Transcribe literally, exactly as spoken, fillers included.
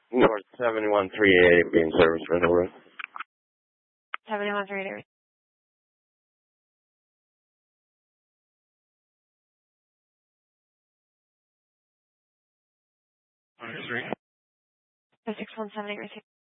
North seventy-one three eighty-eight being service right over. seventy-one three eighty-eight. All right, three. six one seven eight receive.